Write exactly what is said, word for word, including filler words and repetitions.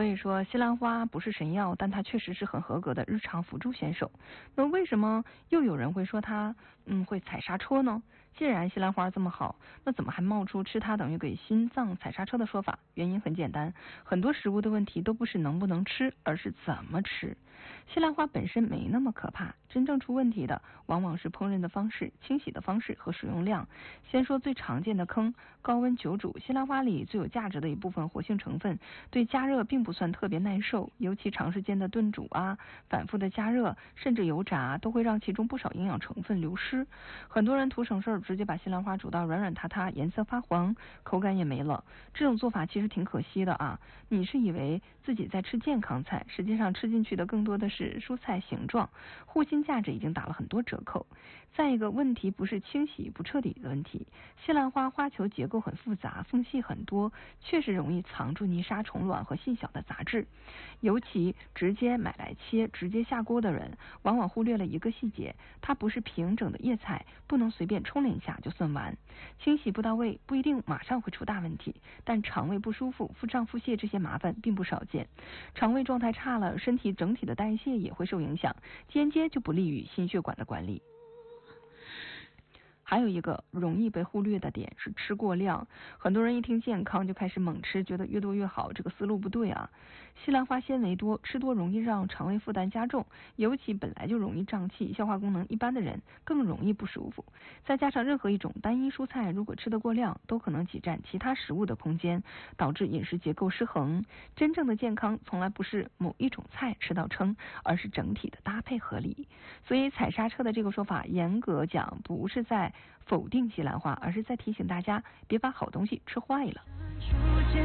所以说西兰花不是神药，但它确实是很合格的日常辅助选手。那为什么又有人会说它嗯会踩刹车呢？既然西兰花这么好，那怎么还冒出吃它等于给心脏踩刹车的说法？原因很简单，很多食物的问题都不是能不能吃，而是怎么吃。西兰花本身没那么可怕，真正出问题的往往是烹饪的方式、清洗的方式和使用量。先说最常见的坑，高温久煮。西兰花里最有价值的一部分活性成分，对加热并不算特别耐受，尤其长时间的炖煮啊、反复的加热，甚至油炸，都会让其中不少营养成分流失。很多人图省事儿，直接把西兰花煮到软软塌塌，颜色发黄，口感也没了。这种做法其实挺可惜的啊！你是以为自己在吃健康菜，实际上吃进去的更多的是蔬菜形状，护心价值已经打了很多折扣。再一个问题不是清洗不彻底的问题，西兰花花球结构很复杂，缝隙很多，确实容易藏住泥沙、虫卵和细小的杂质。尤其直接买来切、直接下锅的人，往往忽略了一个细节，它不是平整的叶菜，不能随便冲两下就算完。清洗不到位，不一定马上会出大问题，但肠胃不舒服、腹胀、腹泻这些麻烦并不少见。肠胃状态差了，身体整体的代谢也会受影响，间接就不利于心血管的管理。还有一个容易被忽略的点是吃过量，很多人一听健康就开始猛吃，觉得越多越好，这个思路不对啊。西兰花纤维多，吃多容易让肠胃负担加重，尤其本来就容易胀气、消化功能一般的人更容易不舒服。再加上任何一种单一蔬菜如果吃得过量，都可能挤占其他食物的空间，导致饮食结构失衡。真正的健康从来不是某一种菜吃到撑，而是整体的搭配合理。所以踩刹车的这个说法，严格讲不是在否定西兰花，而是在提醒大家别把好东西吃坏了。